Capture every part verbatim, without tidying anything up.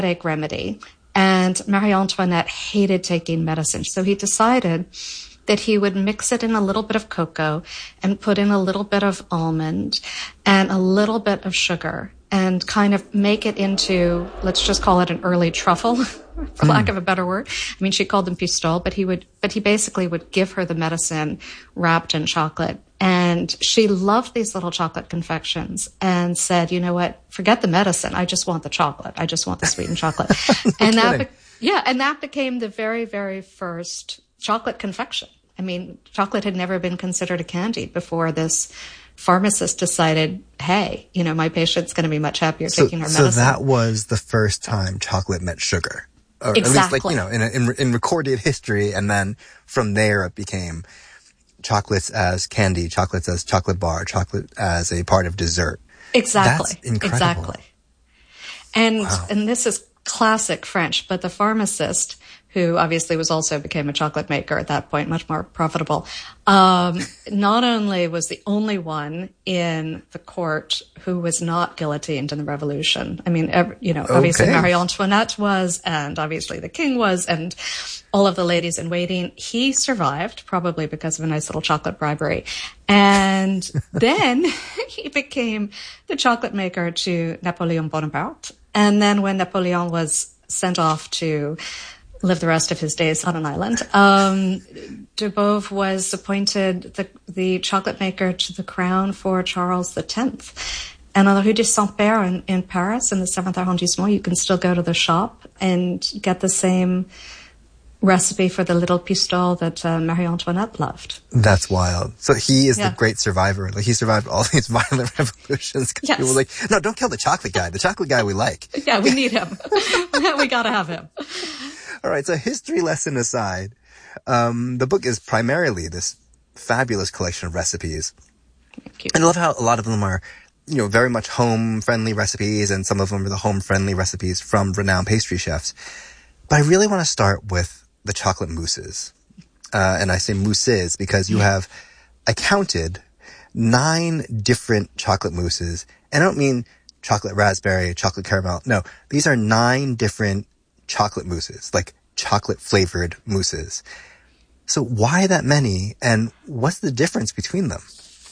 headache remedy. And Marie Antoinette hated taking medicine. So he decided that he would mix it in a little bit of cocoa and put in a little bit of almond and a little bit of sugar and kind of make it into, let's just call it an early truffle, for lack of a better word. I mean, she called them pistoles, but he would, but he basically would give her the medicine wrapped in chocolate. And she loved these little chocolate confections and said, you know what, forget the medicine. I just want the chocolate. I just want the sweetened chocolate. and that, be- yeah, and that became the very, very first chocolate confection. I mean, chocolate had never been considered a candy before this pharmacist decided, hey, you know, my patient's going to be much happier so, taking her so medicine. So that was the first time chocolate met sugar. Or exactly. At least, like, you know, in, in, in recorded history. And then from there it became chocolates as candy, chocolates as chocolate bar, chocolate as a part of dessert. Exactly. That's incredible. Exactly. And, wow. and this is classic French, but the pharmacist, who obviously was also became a chocolate maker at that point, much more profitable, um, not only was the only one in the court who was not guillotined in the Revolution. I mean, every, you know, obviously okay. Marie Antoinette was, and obviously the king was, and all of the ladies in waiting. He survived, probably because of a nice little chocolate bribery. And then he became the chocolate maker to Napoleon Bonaparte. And then when Napoleon was sent off to live the rest of his days on an island, um, de Beauve was appointed the, the chocolate maker to the crown for Charles the tenth. And on the Rue de Saint-Père in, in Paris, in the seventh arrondissement, you can still go to the shop and get the same recipe for the little pistole that uh, Marie Antoinette loved. That's wild. So he is yeah. the great survivor. Like, he survived all these violent revolutions. Yes. People were like, no, don't kill the chocolate guy. The chocolate guy we like. Yeah, we need him. We gotta have him. All right, so history lesson aside, um, the book is primarily this fabulous collection of recipes. Thank you. And I love how a lot of them are, you know, very much home-friendly recipes, and some of them are the home-friendly recipes from renowned pastry chefs. But I really want to start with the chocolate mousses. Uh, and I say mousses because you have, I counted nine different chocolate mousses. And I don't mean chocolate raspberry, chocolate caramel. No, these are nine different chocolate mousses, like chocolate flavored mousses. So why that many, and what's the difference between them?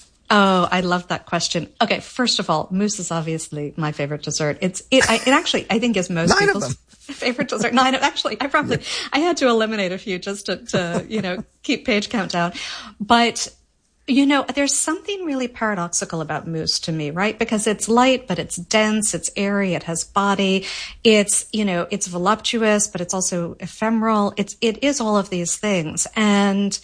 Oh, I love that question. Okay, first of all, mousse is obviously my favorite dessert. It's it. I, it actually, I think, is most Nine people's favorite dessert. Nine. Actually, I probably yeah. I had to eliminate a few just to, to you know keep page count down. But you know, there's something really paradoxical about mousse to me, right? Because it's light, but it's dense, it's airy, it has body, it's, you know, it's voluptuous, but it's also ephemeral. It's, it is all of these things. And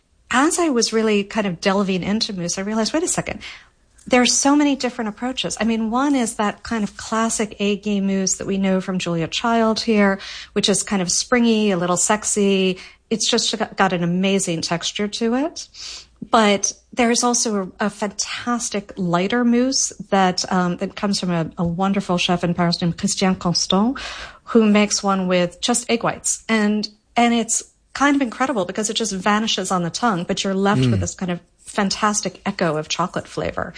as I was really kind of delving into mousse, I realized, wait a second, there's so many different approaches. I mean, one is that kind of classic aiguille mousse that we know from Julia Child here, which is kind of springy, a little sexy. It's just got an amazing texture to it. But there's also a, a fantastic lighter mousse that um, that comes from a, a wonderful chef in Paris named Christian Constant, who makes one with just egg whites. And and it's kind of incredible because it just vanishes on the tongue, but you're left mm. with this kind of fantastic echo of chocolate flavor.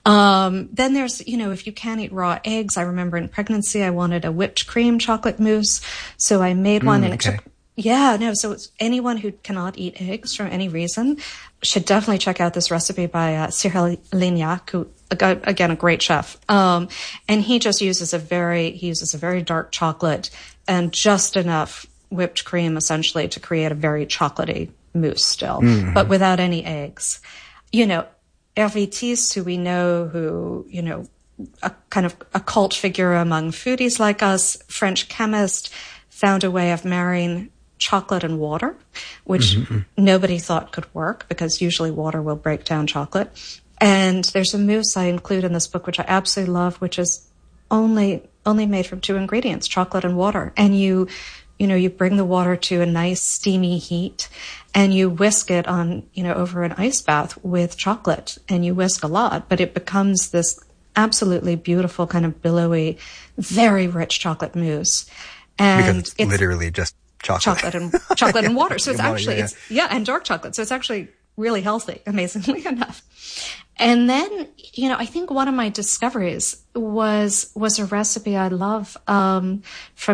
Um, then there's, you know, if you can't eat raw eggs, I remember in pregnancy I wanted a whipped cream chocolate mousse. So I made one mm, and okay. it took... Yeah, no, so it's anyone who cannot eat eggs for any reason should definitely check out this recipe by uh, Cyril Lignac, who, again, a great chef. Um, and he just uses a very, he uses a very dark chocolate and just enough whipped cream, essentially, to create a very chocolatey mousse still, mm-hmm. but without any eggs. You know, Hervé Tisse, who we know, who, you know, a kind of a cult figure among foodies like us, French chemist, found a way of marrying chocolate and water, which mm-hmm. nobody thought could work because usually water will break down chocolate. And there's a mousse I include in this book, which I absolutely love, which is only only made from two ingredients, chocolate and water. And you, you know, you bring the water to a nice steamy heat and you whisk it on, you know, over an ice bath with chocolate, and you whisk a lot, but it becomes this absolutely beautiful kind of billowy, very rich chocolate mousse. And because it's, it's literally just chocolate, chocolate and chocolate and water. So it's water, actually, yeah, yeah. it's, yeah, and dark chocolate. So it's actually really healthy, amazingly enough. And then, you know, I think one of my discoveries was, was a recipe I love, um, from